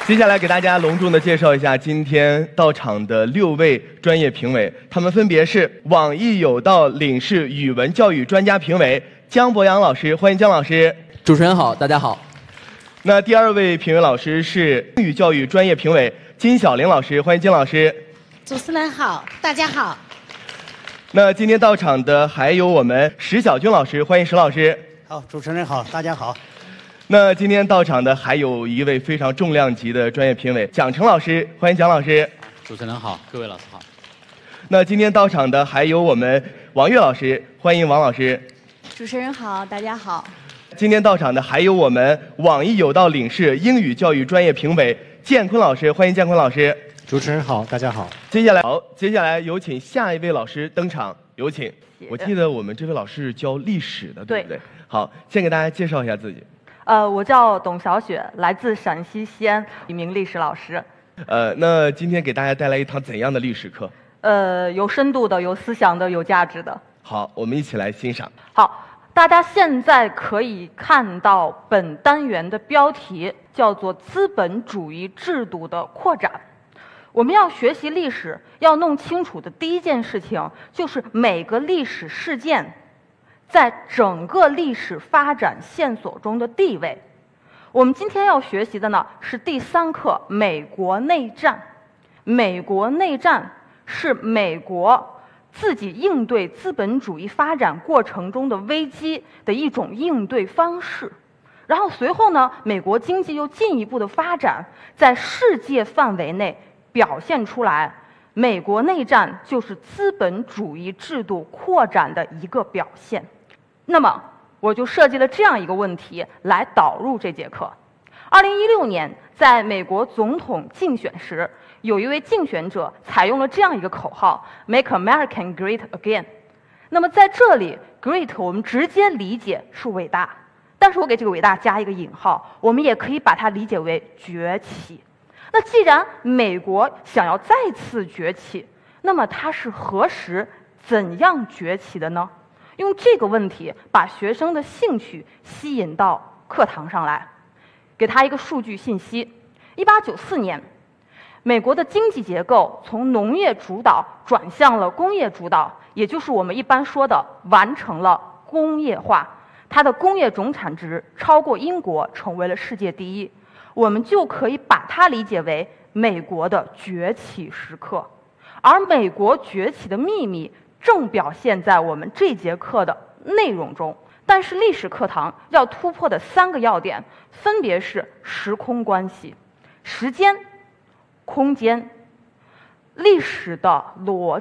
接下来给大家隆重的介绍一下今天到场的6位专业评委，他们分别是网易有道领事语文教育专家评委姜博洋老师，欢迎姜老师。 主持人好，大家好。 那第2位评委老师是英语教育专业评委金晓玲老师，欢迎金老师。 主持人好，大家好。 那今天到场的还有我们石小军老师，欢迎石老师。 好，主持人好，大家好。 那今天到场的还有一位非常重量级的专业评委蒋成老师，欢迎蒋老师。 主持人好，各位老师好。 那今天到场的还有我们王悦老师，欢迎王老师。 主持人好，大家好。 今天到场的还有我们网易有道领事英语教育专业评委建坤老师，欢迎建坤老师。 主持人好，大家好。 接下来有请下一位老师登场，有请。我记得我们这位老师是教历史的，对不对？好，先给大家介绍一下自己。 我叫董小雪，来自陕西西安，一名历史老师。 那今天给大家带来一堂怎样的历史课？ 有深度的，有思想的，有价值的。 好，我们一起来欣赏。 好，大家现在可以看到本单元的标题叫做“资本主义制度的扩展”。我们要学习历史，要弄清楚的第一件事情就是每个历史事件在整个历史发展线索中的地位。我们今天要学习的呢是第3课美国内战。美国内战是美国自己应对资本主义发展过程中的危机的一种应对方式。然后随后呢，美国经济又进一步的发展，在世界范围内表现出来，美国内战就是资本主义制度扩展的一个表现。那么我就设计了这样一个问题来导入这节课。2016年在美国总统竞选时，有一位竞选者采用了这样一个口号 Make America Great Again。 那么在这里 Great 我们直接理解是伟大，但是我给这个伟大加一个引号，我们也可以把它理解为崛起。那既然美国想要再次崛起，那么它是何时怎样崛起的呢？用这个问题把学生的兴趣吸引到课堂上来，给他一个数据信息。1894年，美国的经济结构从农业主导转向了工业主导，也就是我们一般说的完成了工业化。它的工业总产值超过英国，成为了世界第一。我们就可以把它理解为美国的崛起时刻。而美国崛起的秘密正表现在我们这节课的内容中，但是历史课堂要突破的3个要点分别是时空关系、时间、空间、历史的逻